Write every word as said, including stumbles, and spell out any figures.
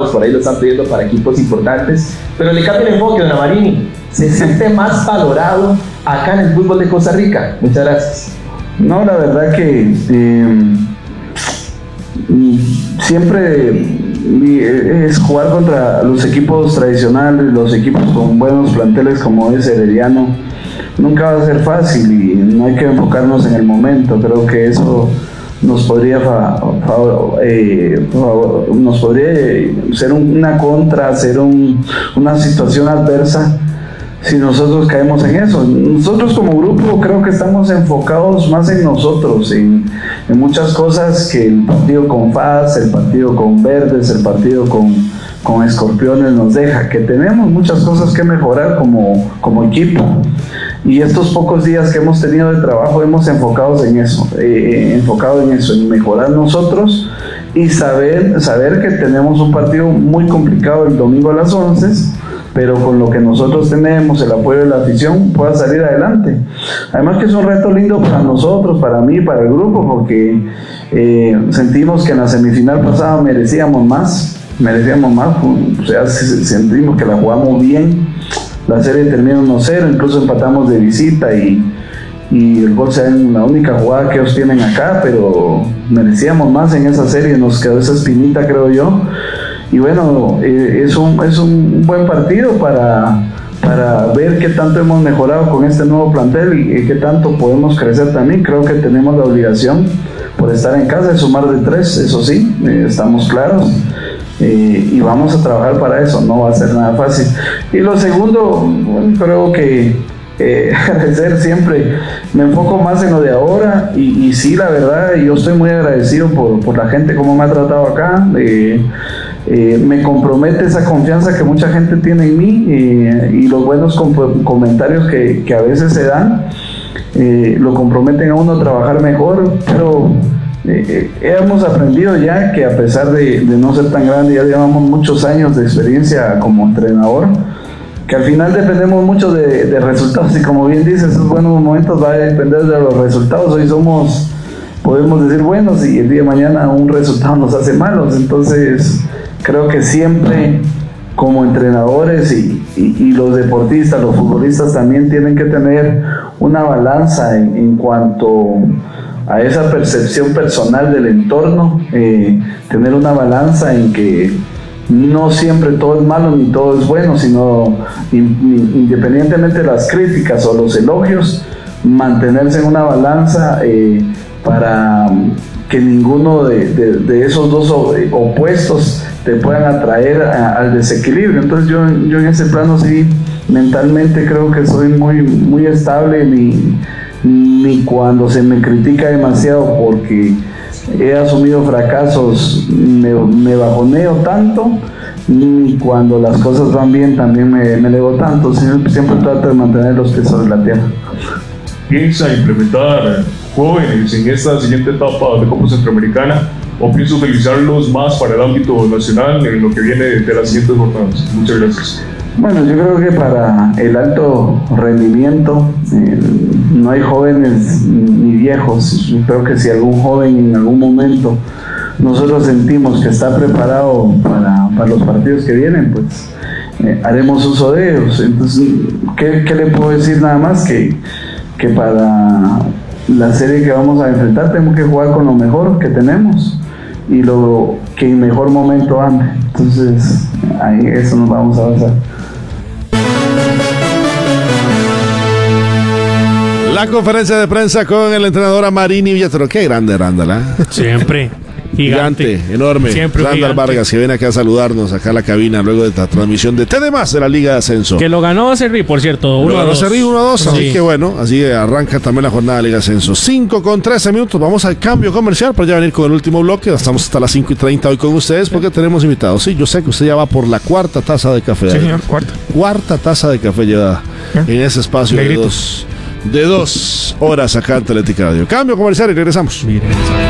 por ahí lo están pidiendo para equipos importantes, pero le cambia el enfoque, don Amarini. Se siente más valorado acá en el fútbol de Costa Rica. Muchas gracias. No, la verdad que eh, siempre es jugar contra los equipos tradicionales, los equipos con buenos planteles como es Herediano. Nunca va a ser fácil y no hay que enfocarnos en el momento. Creo que eso nos podría fa, fa, eh, fa, nos podría ser una contra, ser un, una situación adversa si nosotros caemos en eso. Nosotros como grupo creo que estamos enfocados más en nosotros, en, en muchas cosas que el partido con F A S, el partido con Verdes, el partido con, con Escorpiones nos deja, que tenemos muchas cosas que mejorar como, como equipo. Y estos pocos días que hemos tenido de trabajo hemos enfocado en eso, eh, enfocado en eso, en mejorar nosotros y saber, saber que tenemos un partido muy complicado el domingo a las once, pero con lo que nosotros tenemos, el apoyo de la afición, pueda salir adelante. Además que es un reto lindo para nosotros, para mí, para el grupo, porque eh, sentimos que en la semifinal pasada merecíamos más, merecíamos más, o sea, sentimos que la jugamos bien. La serie terminó uno cero, incluso empatamos de visita y, y el gol se da en la única jugada que ellos tienen acá, pero merecíamos más en esa serie, nos quedó esa espinita, creo yo. Y bueno, eh, es, un, es un buen partido para, para ver qué tanto hemos mejorado con este nuevo plantel y, y qué tanto podemos crecer también. Creo que tenemos la obligación, por estar en casa, de sumar de tres, eso sí, eh, estamos claros. Eh, y vamos a trabajar para eso, no va a ser nada fácil. Y lo segundo, bueno, creo que eh, agradecer siempre, me enfoco más en lo de ahora y, y sí, la verdad, yo estoy muy agradecido por, por la gente como me ha tratado acá. Eh, eh, me compromete esa confianza que mucha gente tiene en mí eh, y los buenos com- comentarios que, que a veces se dan eh, lo comprometen a uno a trabajar mejor, pero Eh, eh, hemos aprendido ya que a pesar de, de no ser tan grande, ya llevamos muchos años de experiencia como entrenador, que al final dependemos mucho de, de resultados y como bien dices, esos buenos momentos va a depender de los resultados. Hoy somos, podemos decir buenos y el día de mañana un resultado nos hace malos, entonces creo que siempre como entrenadores y, y, y los deportistas, los futbolistas también tienen que tener una balanza en, en cuanto a esa percepción personal del entorno, eh, tener una balanza en que no siempre todo es malo ni todo es bueno, sino in, independientemente de las críticas o los elogios, mantenerse en una balanza eh, para que ninguno de, de, de esos dos opuestos te puedan atraer a, al desequilibrio. Entonces yo, yo en ese plano sí, mentalmente creo que soy muy, muy estable, ni, ni cuando se me critica demasiado porque he asumido fracasos me, me bajoneo tanto, ni cuando las cosas van bien también me, me elevo tanto. Siempre, siempre trato de mantener los pies sobre la tierra. ¿Piensa implementar jóvenes en esta siguiente etapa de Copa Centroamericana o piensa utilizarlos más para el ámbito nacional en lo que viene de las siguientes jornadas? Muchas gracias. Bueno, yo creo que para el alto rendimiento eh, no hay jóvenes ni viejos. Yo creo que si algún joven en algún momento nosotros sentimos que está preparado para, para los partidos que vienen, pues eh, haremos uso de ellos. Entonces, ¿qué, qué le puedo decir nada más? Que, que para la serie que vamos a enfrentar tenemos que jugar con lo mejor que tenemos y lo que en mejor momento ande. Entonces, ahí eso nos vamos a basar. La conferencia de prensa con el entrenador Amarini Villatoro. Qué grande, Randall, ¿eh? Siempre. Gigante, gigante, enorme. Siempre Randall gigante. Vargas, que viene acá a saludarnos, acá a la cabina, luego de la transmisión de T D más de la Liga de Ascenso. Que lo ganó Cerri, por cierto. Lo ganó Cerri uno a dos, Sí. así que bueno, así arranca también la jornada de Liga de Ascenso. cinco con trece minutos, vamos al cambio comercial para ya venir con el último bloque. Estamos hasta las cinco y treinta hoy con ustedes porque tenemos invitados. Sí, yo sé que usted ya va por la cuarta taza de café. Sí, señor, cuarta. Cuarta taza de café llevada en ese espacio de Negrito. dos, de dos horas acá en Atlética Radio. Cambio comercial y regresamos. Miren,